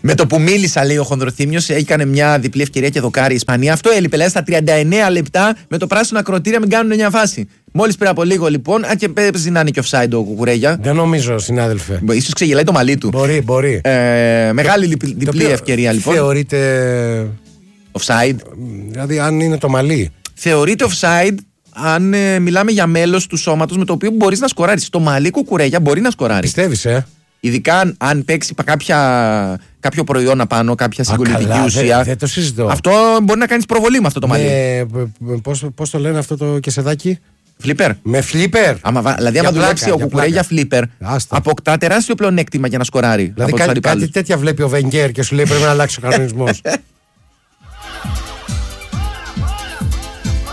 Με το που μίλησα, λέει ο Χονδροθύμιος, έκανε μια διπλή ευκαιρία και δοκάρει η Ισπανία. Αυτό έλειπε. Δηλαδή στα 39 λεπτά με το πράσινο ακροτήρια μην κάνουν μια φάση. Μόλις πριν από λίγο λοιπόν, αν και παίζει να είναι και offside ο Κουκουρέγια. Δεν νομίζω, συνάδελφε. Ίσως ξεγελάει το μαλλί του. Μπορεί. Μεγάλη διπλή ευκαιρία λοιπόν. Θεωρείται. Offside. Δηλαδή, αν είναι το μαλλί. Θεωρείται offside αν μιλάμε για μέλος του σώματος με το οποίο μπορείς να σκοράρεις. Το μαλλί Κουκουρέγια μπορεί να σκοράρει. Πιστεύεις, Ειδικά αν παίξει κάποιο προϊόν απάνω, κάποια συγκολητική ουσία. Δεν το συζητώ. Αυτό μπορεί να κάνεις προβολή με αυτό το μαλλί. Πώς το λένε αυτό το κεσεδάκι? Φλίπερ. Με φλίπερ. Δηλαδή, άμα δουλέψει ο Κουκουρέγια φλίπερ, αποκτά τεράστιο πλεονέκτημα για να σκοράρει. Δηλαδή, κάτι τέτοια βλέπει ο Βενγκέρ και σου λέει πρέπει να αλλάξει ο κανονισμός.